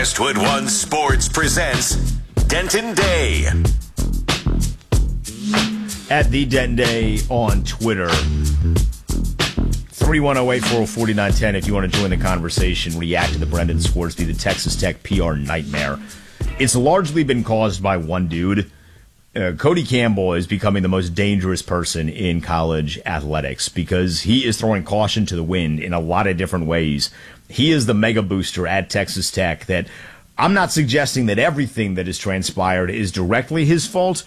Westwood One Sports presents Denton Day. At the Denton Day on Twitter. 310-840-4910 if you want to join the conversation. React to the Brendan Scoresby, the Texas Tech PR nightmare. It's largely been caused by one dude. Cody Campbell is becoming the most dangerous person in college athletics because he is throwing caution to the wind in a lot of different ways. He is the mega booster at Texas Tech that I'm not suggesting that everything that has transpired is directly his fault,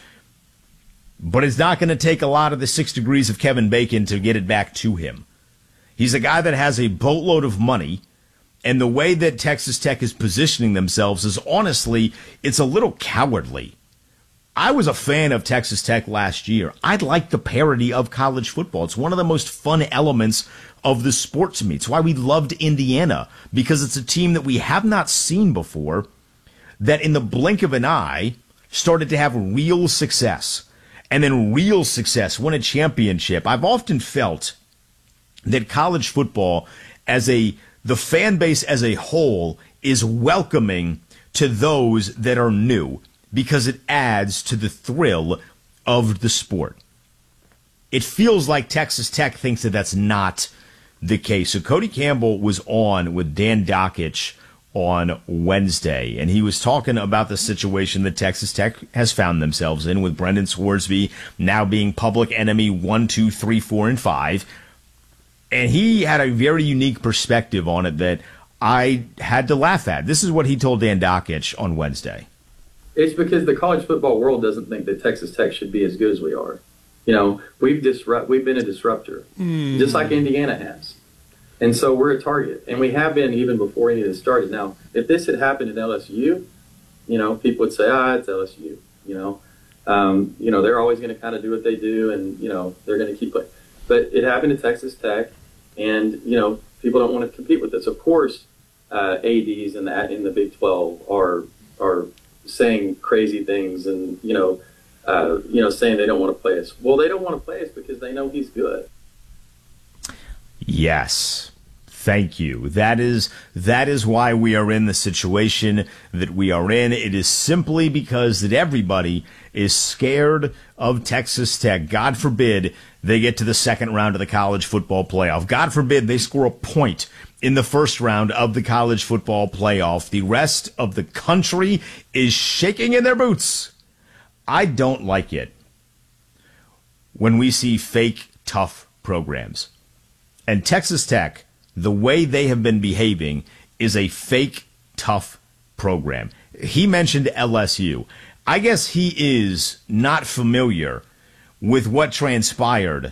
but it's not going to take a lot of the 6 degrees of Kevin Bacon to get it back to him. He's a guy that has a boatload of money, and the way that Texas Tech is positioning themselves is honestly, it's a little cowardly. I was a fan of Texas Tech last year. I like the parody of college football. It's one of the most fun elements of the sport to me. It's why we loved Indiana, because it's a team that we have not seen before that in the blink of an eye started to have real success. And then real success, won a championship. I've often felt that college football the fan base as a whole is welcoming to those that are new, because it adds to the thrill of the sport. It feels like Texas Tech thinks that that's not the case. So Cody Campbell was on with Dan Dakich on Wednesday, and he was talking about the situation that Texas Tech has found themselves in, with Brendan Scoresby now being public enemy 1, 2, 3, 4, and 5. And he had a very unique perspective on it that I had to laugh at. This is what he told Dan Dakich on Wednesday. It's because the college football world doesn't think that Texas Tech should be as good as we are. You know, we've been a disruptor, just like Indiana has. And so we're a target. And we have been even before any of this started. Now, if this had happened at LSU, you know, people would say, it's LSU. You know, they're always going to kind of do what they do, and, you know, they're going to keep playing. But it happened at Texas Tech, and, you know, people don't want to compete with us. Of course, ADs in the Big 12 are saying crazy things and, saying they don't want to play us. Well, they don't want to play us because they know he's good. Yes. Thank you. That is why we are in the situation that we are in. It is simply because that everybody is scared of Texas Tech. God forbid they get to the second round of the college football playoff. God forbid they score a point in the first round of the college football playoff. The rest of the country is shaking in their boots. I don't like it when we see fake, tough programs. And Texas Tech, the way they have been behaving, is a fake, tough program. He mentioned LSU. I guess he is not familiar with what transpired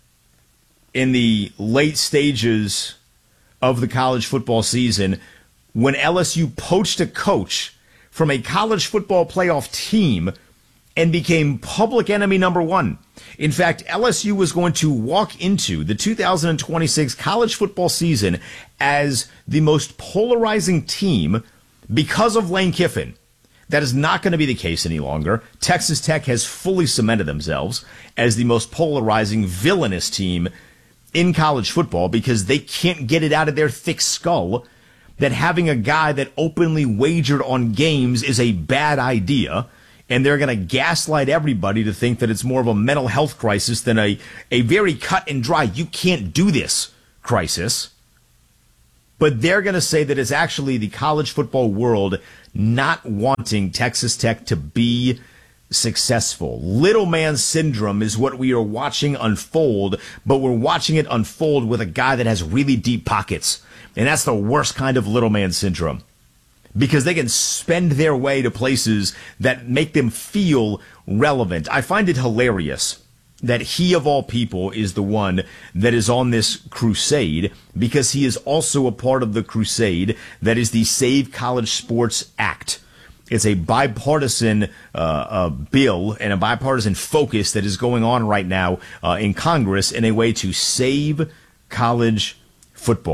in the late stages of the college football season when LSU poached a coach from a college football playoff team and became public enemy number 1. In fact, LSU was going to walk into the 2026 college football season as the most polarizing team because of Lane Kiffin. That is not going to be the case any longer. Texas Tech has fully cemented themselves as the most polarizing, villainous team in college football because they can't get it out of their thick skull that having a guy that openly wagered on games is a bad idea, and they're going to gaslight everybody to think that it's more of a mental health crisis than a very cut and dry, you can't do this crisis. But they're going to say that it's actually the college football world not wanting Texas Tech to be successful. Little man syndrome is what we are watching unfold, but we're watching it unfold with a guy that has really deep pockets. And that's the worst kind of little man syndrome, because they can spend their way to places that make them feel relevant. I find it hilarious that he, of all people, is the one that is on this crusade, because he is also a part of the crusade that is the Save College Sports Act. It's a bipartisan bill and a bipartisan focus that is going on right now in Congress in a way to save college football.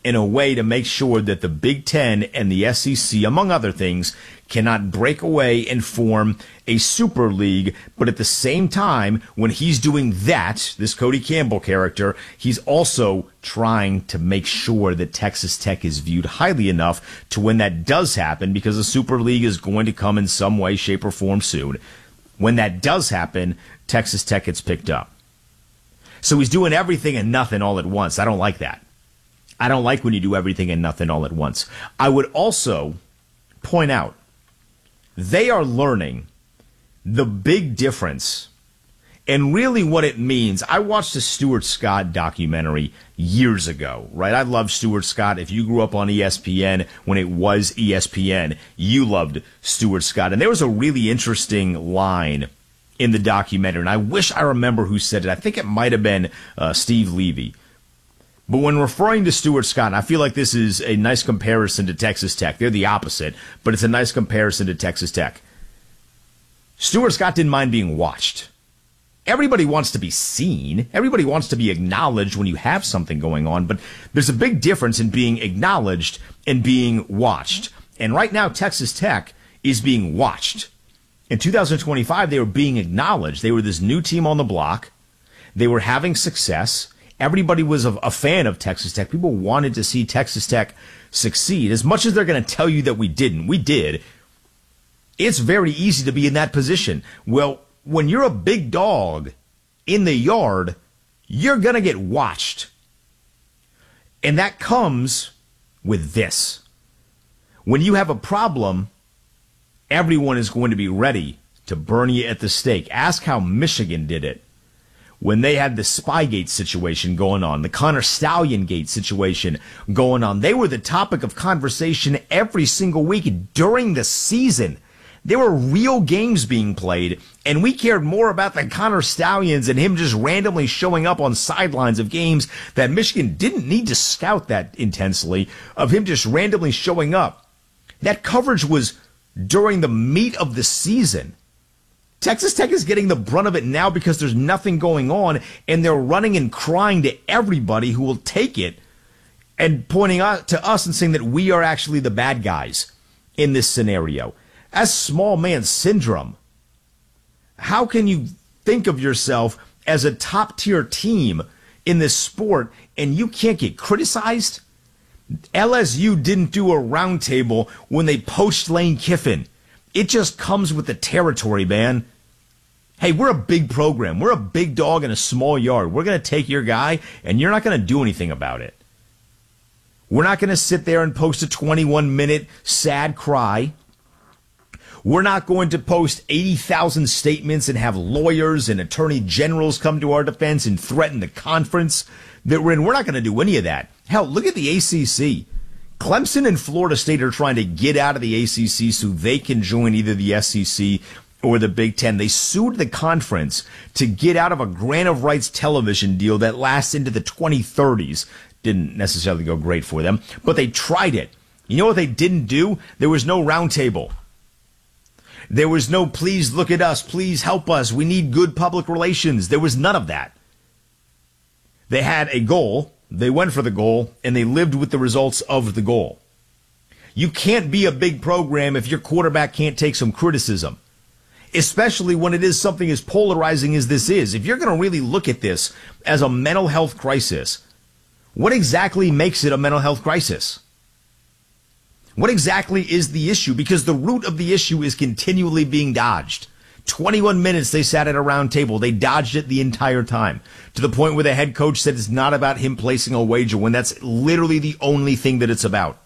in a way to make sure that the Big Ten and the SEC, among other things, cannot break away and form a super league. But at the same time, when he's doing that, this Cody Campbell character, he's also trying to make sure that Texas Tech is viewed highly enough to when that does happen, because the super league is going to come in some way, shape, or form soon. When that does happen, Texas Tech gets picked up. So he's doing everything and nothing all at once. I don't like that. I don't like when you do everything and nothing all at once. I would also point out, they are learning the big difference and really what it means. I watched a Stuart Scott documentary years ago, right? I love Stuart Scott. If you grew up on ESPN when it was ESPN, you loved Stuart Scott. And there was a really interesting line in the documentary, and I wish I remember who said it. I think it might have been Steve Levy. But when referring to Stuart Scott, I feel like this is a nice comparison to Texas Tech. They're the opposite, but it's a nice comparison to Texas Tech. Stuart Scott didn't mind being watched. Everybody wants to be seen. Everybody wants to be acknowledged when you have something going on, but there's a big difference in being acknowledged and being watched. And right now, Texas Tech is being watched. In 2025, they were being acknowledged. They were this new team on the block. They were having success. Everybody was a fan of Texas Tech. People wanted to see Texas Tech succeed. As much as they're going to tell you that we didn't, we did. It's very easy to be in that position. Well, when you're a big dog in the yard, you're going to get watched. And that comes with this. When you have a problem, everyone is going to be ready to burn you at the stake. Ask how Michigan did it when they had the Spygate situation going on, the Connor Stallion Gate situation going on. They were the topic of conversation every single week during the season. There were real games being played, and we cared more about the Connor Stallions and him just randomly showing up on sidelines of games that Michigan didn't need to scout that intensely, of him just randomly showing up. That coverage was during the meat of the season. Texas Tech is getting the brunt of it now because there's nothing going on, and they're running and crying to everybody who will take it and pointing out to us and saying that we are actually the bad guys in this scenario. As small man syndrome. How can you think of yourself as a top-tier team in this sport and you can't get criticized? LSU didn't do a roundtable when they poached Lane Kiffin. It just comes with the territory, man. Hey, we're a big program. We're a big dog in a small yard. We're going to take your guy, and you're not going to do anything about it. We're not going to sit there and post a 21-minute sad cry. We're not going to post 80,000 statements and have lawyers and attorney generals come to our defense and threaten the conference that we're in. We're not going to do any of that. Hell, look at the ACC. Clemson and Florida State are trying to get out of the ACC so they can join either the SEC or the Big Ten. They sued the conference to get out of a grant of rights television deal that lasts into the 2030s. Didn't necessarily go great for them, but they tried it. You know what they didn't do? There was no roundtable. There was no, please look at us, please help us, we need good public relations. There was none of that. They had a goal, they went for the goal, and they lived with the results of the goal. You can't be a big program if your quarterback can't take some criticism, especially when it is something as polarizing as this is. If you're going to really look at this as a mental health crisis, what exactly makes it a mental health crisis? What exactly is the issue? Because the root of the issue is continually being dodged. 21 minutes they sat at a round table. They dodged it the entire time, to the point where the head coach said it's not about him placing a wager when that's literally the only thing that it's about.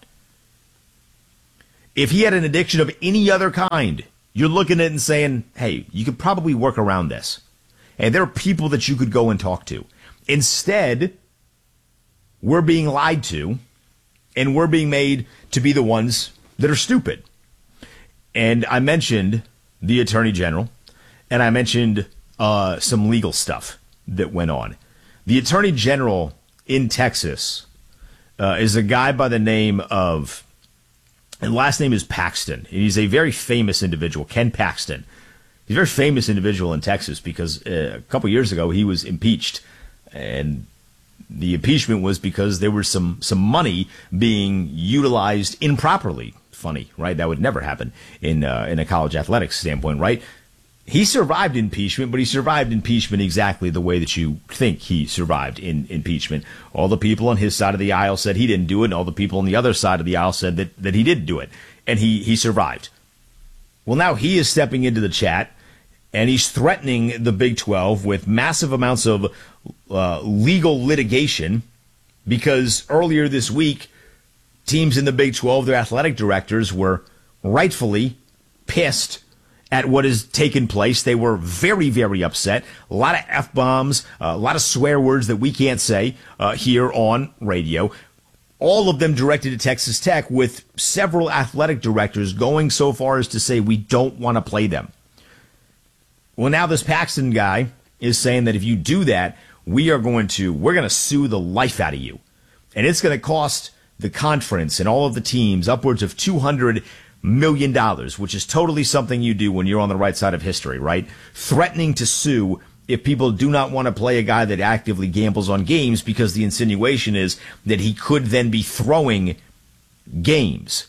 If he had an addiction of any other kind, you're looking at it and saying, hey, you could probably work around this. And there are people that you could go and talk to. Instead, we're being lied to, and we're being made to be the ones that are stupid. And I mentioned the Attorney General, and I mentioned some legal stuff that went on. The Attorney General in Texas is a guy by the name of, and last name is Paxton. He's a very famous individual, Ken Paxton. He's a very famous individual in Texas because a couple years ago he was impeached, and the impeachment was because there was some money being utilized improperly. Funny, right? That would never happen in a college athletics standpoint, right? He survived impeachment, but he survived impeachment exactly the way that you think he survived in impeachment. All the people on his side of the aisle said he didn't do it, and all the people on the other side of the aisle said that he did do it, and he survived. Well, now he is stepping into the chat, and he's threatening the Big 12 with massive amounts of legal litigation because earlier this week, teams in the Big 12, their athletic directors were rightfully pissed at what has taken place. They were very, very upset. A lot of F-bombs, a lot of swear words that we can't say here on radio. All of them directed to Texas Tech, with several athletic directors going so far as to say we don't want to play them. Well, now this Paxton guy is saying that if you do that, we're going to sue the life out of you. And it's going to cost the conference and all of the teams upwards of $200 million, which is totally something you do when you're on the right side of history, right? Threatening to sue if people do not want to play a guy that actively gambles on games, because the insinuation is that he could then be throwing games.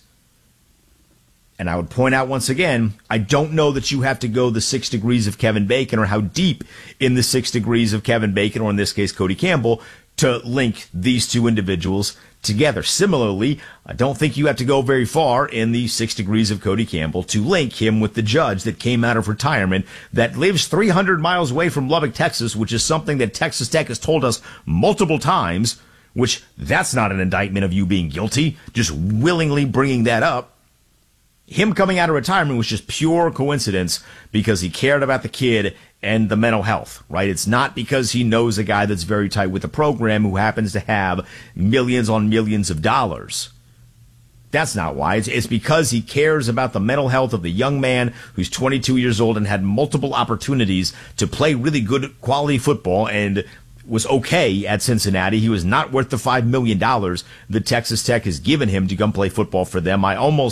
And I would point out once again, I don't know that you have to go the 6 degrees of Kevin Bacon, or how deep in the 6 degrees of Kevin Bacon, or in this case Cody Campbell, to link these two individuals together. Similarly, I don't think you have to go very far in the 6 degrees of Cody Campbell to link him with the judge that came out of retirement that lives 300 miles away from Lubbock, Texas, which is something that Texas Tech has told us multiple times, which that's not an indictment of you being guilty, just willingly bringing that up. Him coming out of retirement was just pure coincidence because he cared about the kid and the mental health, right? It's not because he knows a guy that's very tight with the program who happens to have millions on millions of dollars. That's not why. It's because he cares about the mental health of the young man who's 22 years old and had multiple opportunities to play really good quality football and was okay at Cincinnati. He was not worth the $5 million that Texas Tech has given him to come play football for them.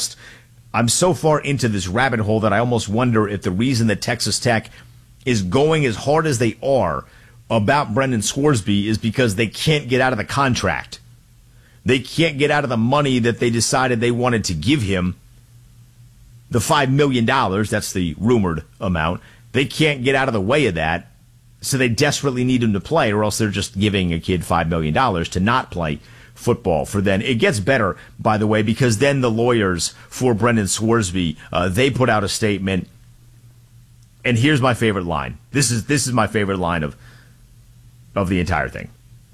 I'm so far into this rabbit hole that I almost wonder if the reason that Texas Tech is going as hard as they are about Brendan Scoresby is because they can't get out of the contract. They can't get out of the money that they decided they wanted to give him, the $5 million, that's the rumored amount. They can't get out of the way of that, so they desperately need him to play, or else they're just giving a kid $5 million to not play football for them. It gets better, by the way, because then the lawyers for Brendan Scoresby, they put out a statement, and here's my favorite line. This is my favorite line of the entire thing.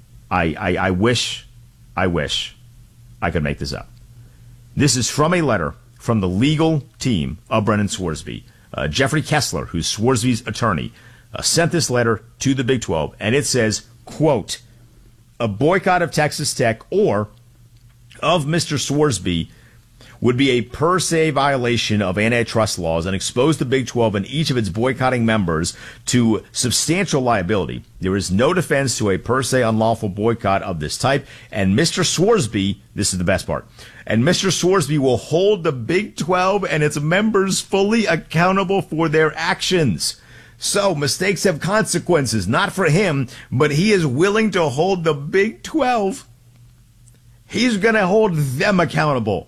I wish I could make this up. This is from a letter from the legal team of Brendan Scoresby. Jeffrey Kessler, who's Scoresby's attorney, sent this letter to the Big 12, and it says, quote, "A boycott of Texas Tech or of Mr. Scoresby would be a per se violation of antitrust laws and expose the Big 12 and each of its boycotting members to substantial liability. There is no defense to a per se unlawful boycott of this type, and Mr. Scoresby," this is the best part, "and Mr. Scoresby will hold the Big 12 and its members fully accountable for their actions. So mistakes have consequences, not for him, but he is willing to hold the Big 12. He's going to hold them accountable."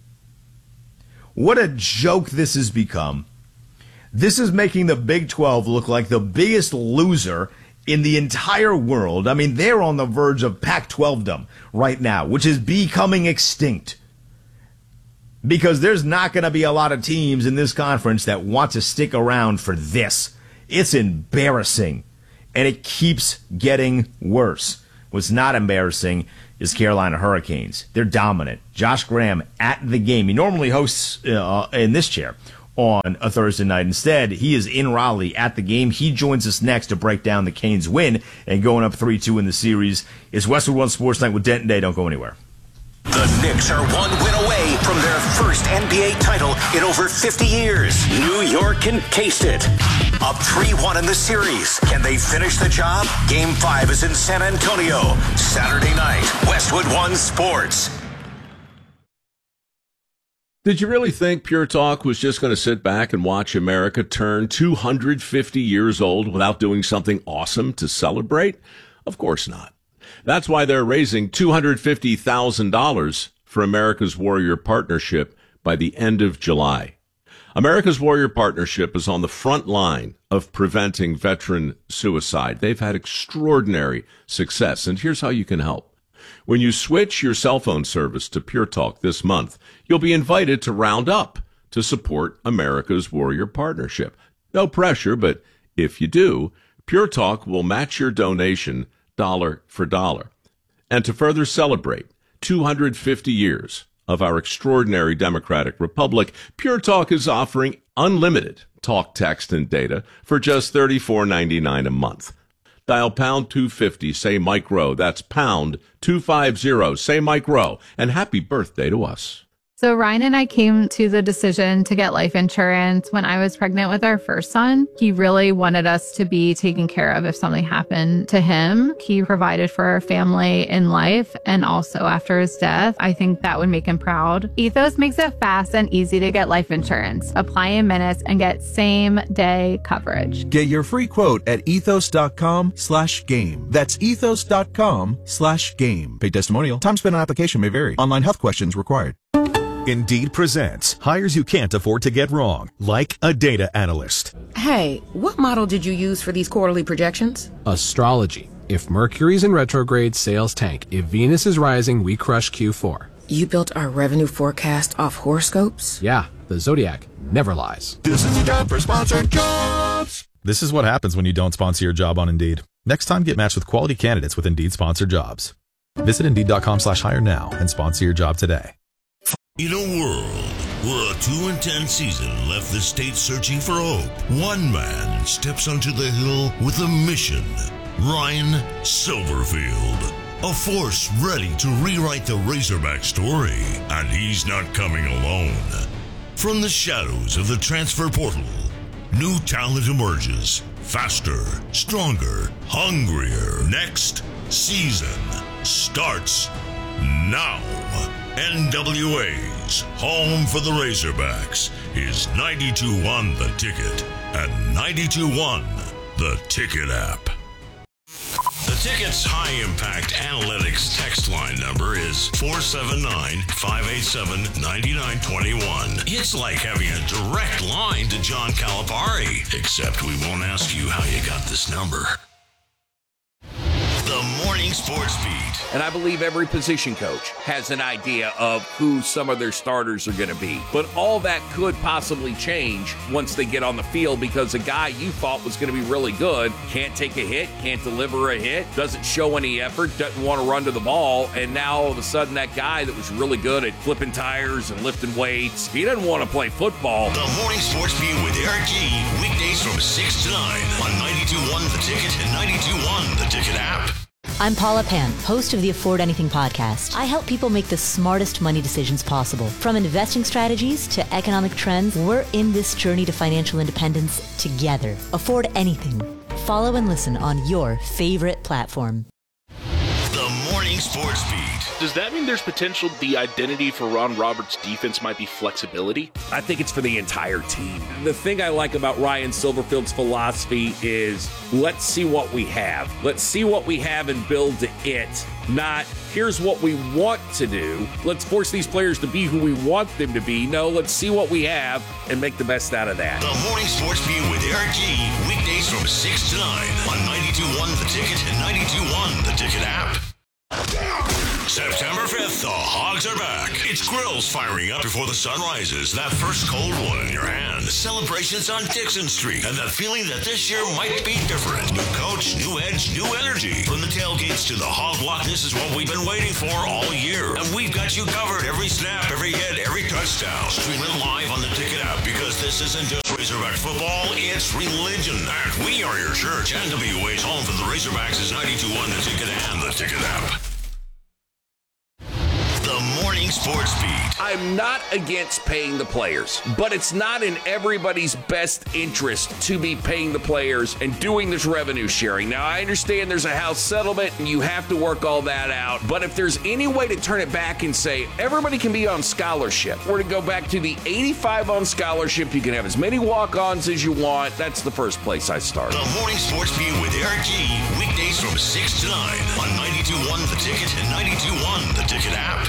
What a joke this has become. This is making the Big 12 look like the biggest loser in the entire world. I mean, they're on the verge of Pac-12dom right now, which is becoming extinct. Because there's not going to be a lot of teams in this conference that want to stick around for this. It's embarrassing, and it keeps getting worse. What's not embarrassing is Carolina Hurricanes. They're dominant. Josh Graham at the game. He normally hosts in this chair on a Thursday night. Instead, he is in Raleigh at the game. He joins us next to break down the Canes win and going up 3-2 in the series. It's Westwood One Sports Night with Denton Day. Don't go anywhere. The Knicks are one win away from their first NBA title in over 50 years. New York can taste it. Up 3-1 in the series. Can they finish the job? Game 5 is in San Antonio. Saturday night, Westwood One Sports. Did you really think Pure Talk was just going to sit back and watch America turn 250 years old without doing something awesome to celebrate? Of course not. That's why they're raising $250,000 for America's Warrior Partnership by the end of July. America's Warrior Partnership is on the front line of preventing veteran suicide. They've had extraordinary success, and here's how you can help. When you switch your cell phone service to Pure Talk this month, you'll be invited to round up to support America's Warrior Partnership. No pressure, but if you do, Pure Talk will match your donation dollar for dollar. And to further celebrate 250 years of our extraordinary democratic republic, Pure Talk is offering unlimited talk, text, and data for just $34.99 a month. Dial pound 250, say Mike Rowe. That's pound 250, say Mike Rowe. And happy birthday to us. So Ryan and I came to the decision to get life insurance when I was pregnant with our first son. He really wanted us to be taken care of if something happened to him. He provided for our family in life and also after his death. I think that would make him proud. Ethos makes it fast and easy to get life insurance. Apply in minutes and get same-day coverage. Get your free quote at ethos.com/game. That's ethos.com/game. Paid testimonial. Time spent on application may vary. Online health questions required. Indeed presents hires you can't afford to get wrong, like a data analyst. Hey, what model did you use for these quarterly projections? Astrology. If Mercury's in retrograde, sales tank. If Venus is rising, we crush Q4. You built our revenue forecast off horoscopes? Yeah, the Zodiac never lies. This is the job for sponsored jobs. This is what happens when you don't sponsor your job on Indeed. Next time, get matched with quality candidates with Indeed sponsored jobs. Visit Indeed.com/hire now and sponsor your job today. In a world where a 2-10 season left the state searching for hope, one man steps onto the hill with a mission. Ryan Silverfield, a force ready to rewrite the Razorback story, and he's not coming alone. From the shadows of the transfer portal, new talent emerges, faster, stronger, hungrier. Next season starts now. NWA's home for the Razorbacks is 92.1 The Ticket and 92.1 The Ticket app. The Ticket's high-impact analytics text line number is 479-587-9921. It's like having a direct line to John Calipari, except we won't ask you how you got this number. The Morning Sports Beat. And I believe every position coach has an idea of who some of their starters are going to be. But all that could possibly change once they get on the field, because a guy you thought was going to be really good can't take a hit, can't deliver a hit, doesn't show any effort, doesn't want to run to the ball, and now all of a sudden that guy that was really good at flipping tires and lifting weights, he doesn't want to play football. The Morning Sports Beat with Eric G. Weekdays from 6 to 9 on 92.1 The Ticket and 92.1 The Ticket app. I'm Paula Pan, host of the Afford Anything podcast. I help people make the smartest money decisions possible. From investing strategies to economic trends, we're in this journey to financial independence together. Afford Anything. Follow and listen on your favorite platform. The Morning Sports Beat. Does that mean there's potential the identity for Ron Roberts' defense might be flexibility? I think it's for the entire team. The thing I like about Ryan Silverfield's philosophy is let's see what we have. Let's see what we have and build to it. Not, here's what we want to do. Let's force these players to be who we want them to be. No, let's see what we have and make the best out of that. The Morning Sports Beat with Eric G. Weekdays from 6 to 9 on 92.1 The Ticket and 92.1 The Ticket app. September 5th, the Hogs are back. It's grills firing up before the sun rises. That first cold one in your hand. Celebrations on Dixon Street. And that feeling that this year might be different. New coach, new edge, new energy. From the tailgates to the Hog Block, this is what we've been waiting for all year. And we've got you covered. Every snap, every hit, every touchdown. Stream it live on the Ticket app, because this isn't just Razorback football, it's religion. And we are your church. NWA's home for the Razorbacks is 92.1 The Ticket and the Ticket app. The Morning Sports Beat. I'm not against paying the players, but it's not in everybody's best interest to be paying the players and doing this revenue sharing. Now, I understand there's a House settlement and you have to work all that out, but if there's any way to turn it back and say everybody can be on scholarship, or to go back to the 85 on scholarship, you can have as many walk-ons as you want, that's the first place I start. The Morning Sports Beat with Eric G. Weekdays from 6 to 9 on 92.1 The Ticket and 92.1 The Ticket app.